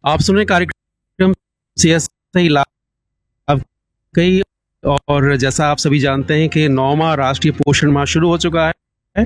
आप सुन रहे कार्यक्रम CSI लाभ कई, और जैसा आप सभी जानते हैं कि 9वां राष्ट्रीय पोषण माह शुरू हो चुका है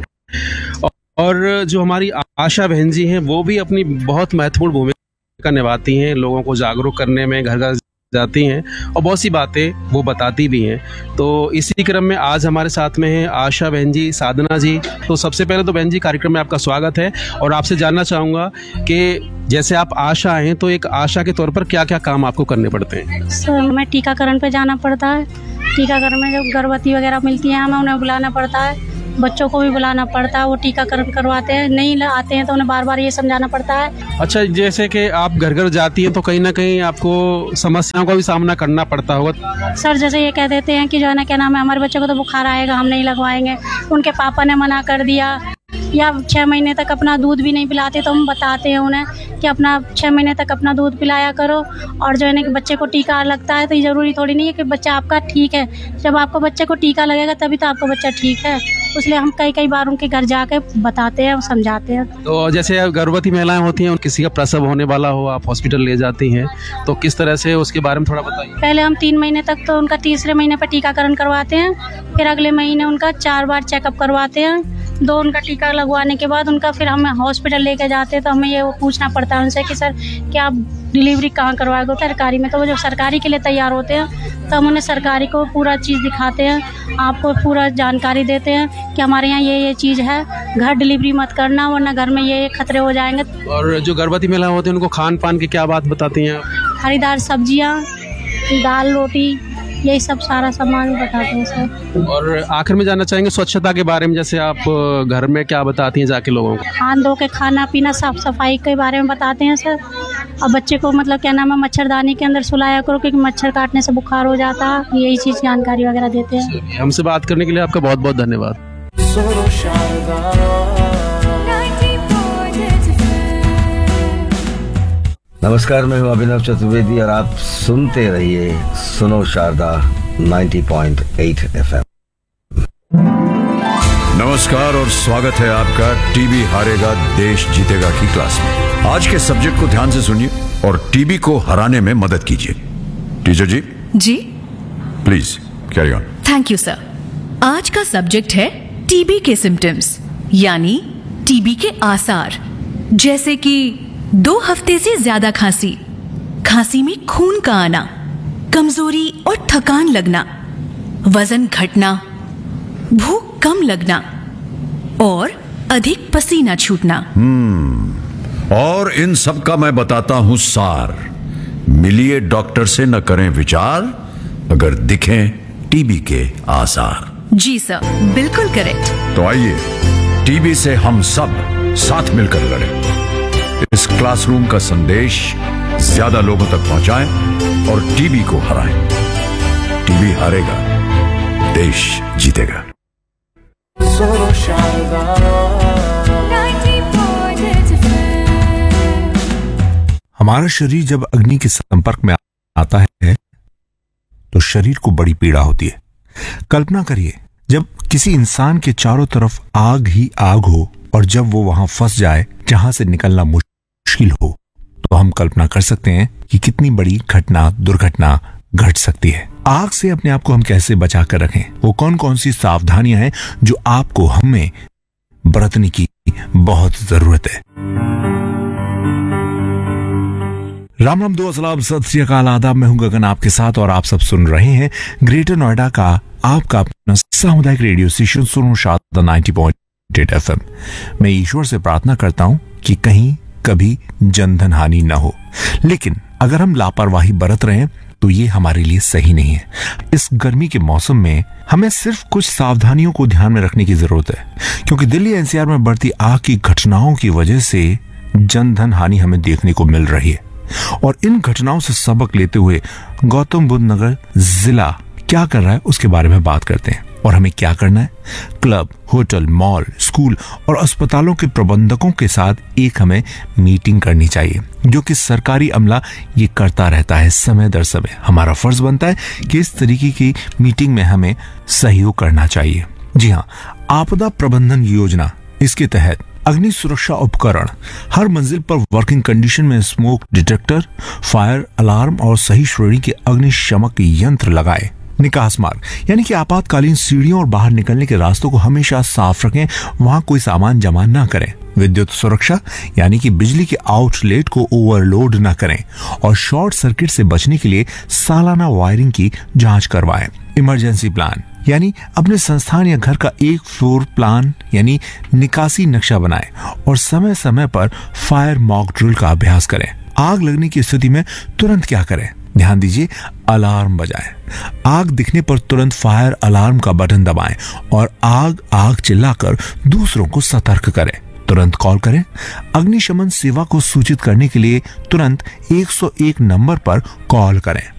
और जो हमारी आशा बहन जी हैं वो भी अपनी बहुत महत्वपूर्ण भूमिका निभाती हैं, लोगों को जागरूक करने में घर घर जाती हैं और बहुत सी बातें वो बताती भी हैं। तो इसी क्रम में आज हमारे साथ में है आशा बहन जी, साधना जी। तो सबसे पहले तो बहन जी कार्यक्रम में आपका स्वागत है और आपसे जानना चाहूँगा कि जैसे आप आशा हैं तो एक आशा के तौर पर क्या क्या काम आपको करने पड़ते हैं? सर, हमें टीकाकरण पे जाना पड़ता है। टीकाकरण में जब गर्भवती वगैरह मिलती हैं हमें उन्हें बुलाना पड़ता है, बच्चों को भी बुलाना पड़ता है, वो टीकाकरण करवाते हैं। नहीं आते हैं तो उन्हें बार बार ये समझाना पड़ता है। अच्छा, जैसे कि आप घर घर जाती हैं तो कहीं ना कहीं आपको समस्याओं का भी सामना करना पड़ता होगा। सर, जैसे ये कह देते हैं कि जो है ना, क्या नाम है, हमारे बच्चों को तो बुखार आएगा, हम नहीं लगवाएंगे। उनके पापा ने मना कर दिया, या 6 महीने तक अपना दूध भी नहीं पिलाते तो हम बताते हैं उन्हें कि अपना 6 महीने तक अपना दूध पिलाया करो। और जो है ना कि बच्चे को टीका लगता है तो ये ज़रूरी थोड़ी नहीं है कि बच्चा आपका ठीक है। जब आपको बच्चे को टीका लगेगा तभी तो आपका बच्चा ठीक है। इसलिए हम कई बार उनके घर जाके बताते हैं और समझाते हैं। तो जैसे गर्भवती महिलाएं होती हैं, किसी का प्रसव होने वाला हो, आप हॉस्पिटल ले जाती हैं, तो किस तरह से उसके बारे में थोड़ा बताइए। पहले हम 3 महीने तक तो उनका, तीसरे महीने पर टीकाकरण करवाते हैं, फिर अगले महीने उनका 4 बार चेकअप करवाते हैं। 2 उनका टीका लगवाने के बाद उनका फिर हम हॉस्पिटल लेके जाते हैं तो हमें ये पूछना पड़ता है उनसे कि सर क्या आप डिलीवरी कहाँ करवाएंगे सरकारी में। तो वो जब सरकारी के लिए तैयार होते हैं तो हम उन्हें सरकारी को पूरा चीज़ दिखाते हैं, आपको पूरा जानकारी देते हैं कि हमारे यहाँ ये चीज़ है, घर डिलीवरी मत करना वरना घर में ये खतरे हो जाएंगे। और जो गर्भवती महिला होती हैं उनको खान पान की क्या बात बताती हैं? हरीदार सब्जियाँ, दाल रोटी, यही सब सारा सामान बताते हैं सर। और आखिर में जानना चाहेंगे स्वच्छता के बारे में, जैसे आप घर में क्या बताती हैं जाके लोगों को? हाथ धो के खाना पीना, साफ सफाई के बारे में बताते हैं सर। और बच्चे को मतलब क्या नाम है, मच्छरदानी के अंदर सुलाया करो क्योंकि मच्छर काटने से बुखार हो जाता है। यही चीज़ जानकारी वगैरह देते हैं। हमसे बात करने के लिए आपका बहुत बहुत धन्यवाद। नमस्कार, मैं हूं अभिनव चतुर्वेदी और आप सुनते रहिए सुनो शारदा 90.8 FM। नमस्कार और स्वागत है आपका टीबी हारेगा देश जीतेगा की क्लास में। आज के सब्जेक्ट को ध्यान से सुनिए और टीबी को हराने में मदद कीजिए। Teacher ji please carry on. Thank you sir. आज का सब्जेक्ट है टीबी के सिम्टम्स, यानी टीबी के आसार, जैसे कि 2 हफ्ते से ज्यादा खांसी, खांसी में खून का आना, कमजोरी और थकान लगना, वजन घटना, भूख कम लगना और अधिक पसीना छूटना। और इन सब का मैं बताता हूं सार। मिलिए डॉक्टर से, न करें विचार, अगर दिखें टीबी के आसार। जी सर, बिल्कुल करेक्ट। तो आइए टीबी से हम सब साथ मिलकर लड़ें। इस क्लासरूम का संदेश ज्यादा लोगों तक पहुंचाएं और टीबी को हराएं। टीबी हारेगा, देश जीतेगा। हमारा शरीर जब अग्नि के संपर्क में आता है तो शरीर को बड़ी पीड़ा होती है। कल्पना करिए जब किसी इंसान के चारों तरफ आग ही आग हो और जब वो वहां फंस जाए जहां से निकलना मुश्किल हो, तो हम कल्पना कर सकते हैं कि कितनी बड़ी घटना, दुर्घटना घट सकती है। आग से अपने आप को हम कैसे बचा कर रखें, वो कौन कौन सी सावधानियां हैं जो आपको हमें बरतने की बहुत जरूरत है। राम राम, दो असलाम, सत श्री अकाल, आदाब। मैं हूं गगन आपके साथ और आप सब सुन रहे हैं ग्रेटर नोएडा का आपका अपना सामुदायिक रेडियो स्टेशन सुनो शारदा 90.8 FM। मैं ईश्वर से प्रार्थना करता हूं कि कहीं कभी जनधन हानि न हो, लेकिन अगर हम लापरवाही बरत रहे हैं तो ये हमारे लिए सही नहीं है। इस गर्मी के मौसम में हमें सिर्फ कुछ सावधानियों को ध्यान में रखने की जरूरत है, क्योंकि दिल्ली एनसीआर में बढ़ती आग की घटनाओं की वजह से जनधन हानि हमें देखने को मिल रही है। और इन घटनाओं से सबक लेते हुए गौतम बुद्ध नगर जिला क्या कर रहा है उसके बारे में बात करते हैं। और हमें क्या करना है? क्लब, होटल, मॉल, स्कूल और अस्पतालों के प्रबंधकों के साथ एक हमें मीटिंग करनी चाहिए, जो कि सरकारी अमला ये करता रहता है समय दर समय। हमारा फर्ज बनता है कि इस तरीके की मीटिंग में हमें सहयोग करना चाहिए। जी हाँ, आपदा प्रबंधन योजना, इसके तहत अग्नि सुरक्षा उपकरण, हर मंजिल पर वर्किंग कंडीशन में स्मोक डिटेक्टर, फायर अलार्म और सही श्रेणी के अग्निशमक यंत्र लगाए। निकास मार्ग, यानी कि आपातकालीन सीढ़ियों और बाहर निकलने के रास्तों को हमेशा साफ रखें, वहां कोई सामान जमा न करें। विद्युत सुरक्षा, यानी कि बिजली के आउटलेट को ओवरलोड न करें और शॉर्ट सर्किट से बचने के लिए सालाना वायरिंग की जांच करवाएं। इमरजेंसी प्लान, यानी अपने संस्थान या घर का एक फ्लोर प्लान यानी निकासी नक्शा बनाएं और समय समय पर फायर मॉक ड्रिल का अभ्यास करें। आग लगने की स्थिति में तुरंत क्या करें? ध्यान दीजिए, अलार्म बजाएं। आग दिखने पर तुरंत फायर अलार्म का बटन दबाएं और आग चिल्लाकर दूसरों को सतर्क करें। तुरंत कॉल करें। अग्निशमन सेवा को सूचित करने के लिए तुरंत 101 नंबर पर कॉल करें।